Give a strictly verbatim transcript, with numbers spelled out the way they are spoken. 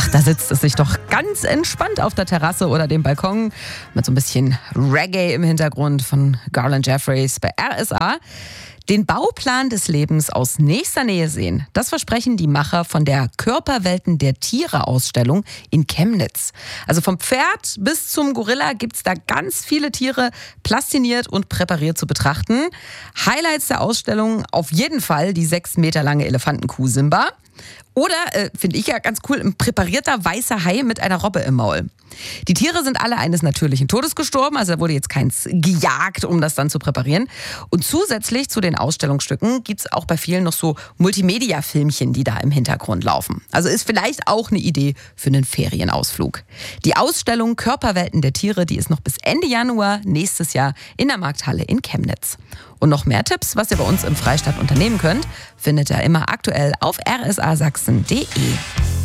Ach, da sitzt es sich doch ganz entspannt auf der Terrasse oder dem Balkon mit so ein bisschen Reggae im Hintergrund von Garland Jeffreys bei R S A. Den Bauplan des Lebens aus nächster Nähe sehen, das versprechen die Macher von der Körperwelten der Tiere-Ausstellung in Chemnitz. Also vom Pferd bis zum Gorilla gibt's da ganz viele Tiere plastiniert und präpariert zu betrachten. Highlights der Ausstellung auf jeden Fall die sechs Meter lange Elefantenkuh Simba. Oder, äh, finde ich ja ganz cool, ein präparierter weißer Hai mit einer Robbe im Maul. Die Tiere sind alle eines natürlichen Todes gestorben, also da wurde jetzt keins gejagt, um das dann zu präparieren. Und zusätzlich zu den Ausstellungsstücken gibt es auch bei vielen noch so Multimedia-Filmchen, die da im Hintergrund laufen. Also ist vielleicht auch eine Idee für einen Ferienausflug. Die Ausstellung Körperwelten der Tiere, die ist noch bis Ende Januar nächstes Jahr in der Markthalle in Chemnitz. Und noch mehr Tipps, was ihr bei uns im Freistaat unternehmen könnt, findet ihr immer aktuell auf r s a sachsen punkt d e.